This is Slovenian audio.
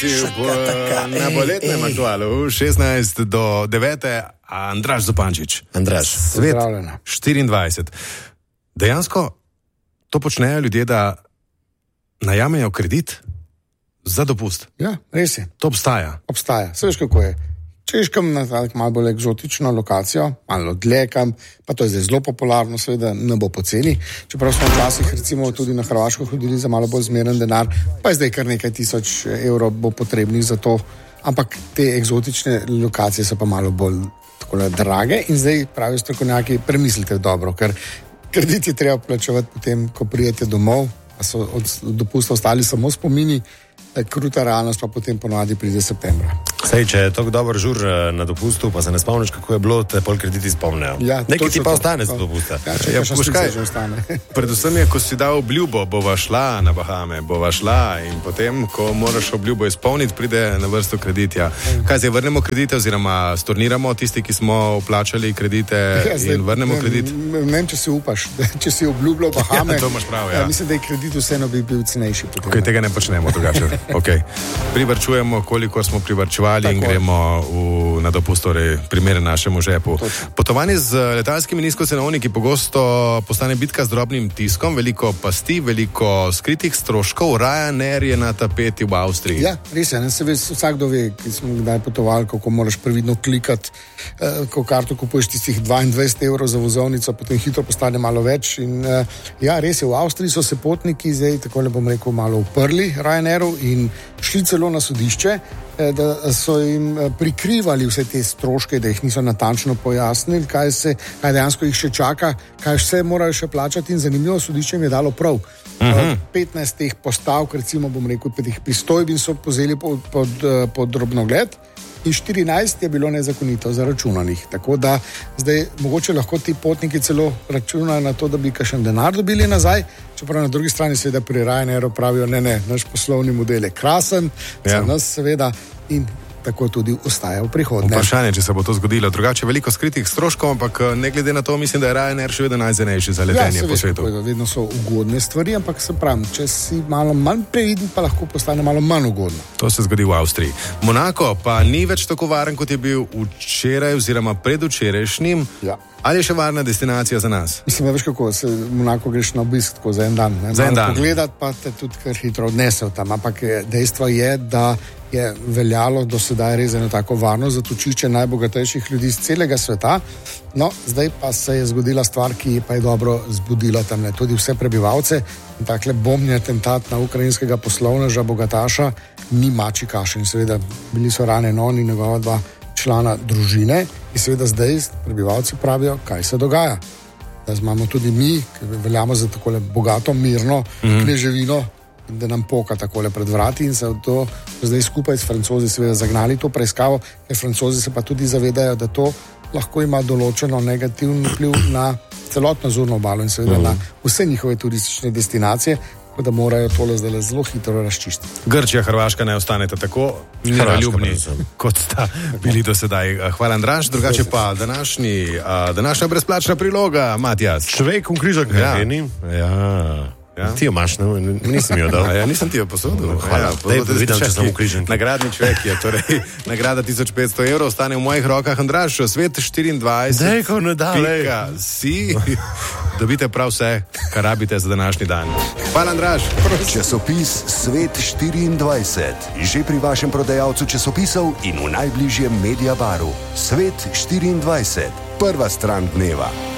Na poletnem aktualu 16 do 9. Andraž Zupančič. Andraž, Svet 24. Dejansko to počnejo ljudje, da najamejo kredit za dopust. Ja, res je. To obstaja. Obstaja. Se veš, kako je. Češkam na tako malo bolj eksotično lokacijo, malo dlekam, pa to je zdaj zelo popularno, seveda ne bo poceni. Čeprav smo včasih recimo tudi na Hrvaško hodili za malo bolj zmeren denar, pa je zdaj kar nekaj tisoč evrov bo potrebnih za to. Ampak te eksotične lokacije so pa malo bolj tako drage in zdaj pravijo strokovnjaki, premislite dobro, ker kredit je treba plačevati potem, ko prijete domov, a so od dopusta ostali samo spomini, kruta realnost pa potem ponovadi pride septembra. Sej, če je tako dober žur na dopustu, pa se ne spomniš, kako je bilo, te pol krediti spomnejo. Ja, nekaj ti pa ostane za dopusta. Ja, puškaj, že ostane. Predvsem je, ko si dal obljubo, bova šla na Bahame, bova šla in potem, ko moraš obljubo izpolniti, pride na vrsto kreditja. Kaj zdaj, vrnemo kredite oziroma storniramo tisti, ki smo vplačali kredite in vrnemo kredit? Ne vem, če si upaš, če si obljubljal Bahame. Ja, to imaš prav, ja. Mislim, da je kredit vseeno bi bil cenejši. Okay, tega ne počnemo drugače. Okay. Privarčujemo, koliko smo privarčevali in gremo na dopust, torej primere našemu žepu. Potovanje z letalskimi nizkocenovniki pogosto postane bitka z drobnim tiskom, veliko pasti, veliko skritih stroškov. Ryanair je na tapeti v Avstriji. Ja, res je, ne se veš, vsakdo ve, ki smo kdaj potovali, kako moraš previdno klikati, ko karto kupuješ tistih 22 evrov za vozovnico, potem hitro postane malo več. In ja, res je, v Avstriji so se potniki zdaj, tako le bom rekel, malo uprli Ryanairu in šli celo na sodišče, da so jim prikrivali vse te stroške, da jih niso natančno pojasnili, kaj dejansko jih še čaka, kaj vse morajo še plačati, in zanimivo, sodišče jim je dalo prav. 15 teh postavk, recimo bom rekel, teh pristojbin so pozeli pod drobnogled in 14 je bilo nezakonito zaračunanih. Tako da zdaj mogoče lahko ti potniki celo računajo na to, da bi kakšen denar dobili nazaj, čeprav na drugi strani seveda pri Ryanairu pravijo, ne, naš poslovni model je krasen, za nas seveda, in tako tudi ostaja v prihodnje. Vprašanje, če se bo to zgodilo. Drugače veliko skritih stroškov, ampak ne glede na to, mislim, da je Ryanair še vedno najcenejši za letenje po svetu. Ja, vedno so ugodne stvari, ampak se pravim, če si malo manj previden, pa lahko postane malo manj ugodno. To se zgodi v Avstriji. Monako pa ni več tako varen, kot je bil včeraj oziroma predvčerajšnjim. Ja. Ali je še varna destinacija za nas? Mislim, veš kako, v Monako greš na obisk tako za en dan. Za en dan. Pogledati pa te tudi kar hitro odnesel tam, ampak dejstvo je, da je veljalo do sedaj res eno tako varno zatočišče najbogatejših ljudi iz celega sveta. No, zdaj pa se je zgodila stvar, ki pa je dobro zbudila tam tudi vse prebivalce. In takle bombni atentat na ukrajinskega poslovneža, bogataša, ni mačji kašelj. Seveda bili so ranjeni on in njegova dva člana družine in seveda zdaj prebivalci pravijo, kaj se dogaja. Da imamo tudi mi, ki veljamo za takole bogato, mirno kneževino, da nam poka takole pred vrati, in se to zdaj skupaj s Francozi seveda zagnali to preiskavo, ker Francozi se pa tudi zavedajo, da to lahko ima določeno negativni vpliv na celotno Azurno obalo in seveda na vse njihove turistične destinacije, tako da morajo tole zdaj zelo hitro razčistiti. Grčija, Hrvaška ne ostaneta tako miroljubni, kot sta bili do sedaj. Hvala, Andraž. Drugače pa današnja brezplačna priloga, Matijas. Človek v križak, Ja. Ti jo imaš, nisem jo dal. Ja, nisem ti jo posodil. Hvala, vidim, če sem v križanki. Nagradni človek je, torej nagrada 1500 evrov ostane v mojih rokah. Andraž, Svet 24. Dejko ne da, si dobite prav vse, kar rabite za današnji dan. Hvala, Andraž. Časopis Svet 24. Že pri vašem prodajalcu časopisov in v najbližjem Mediabaru. Svet 24. Prva stran dneva.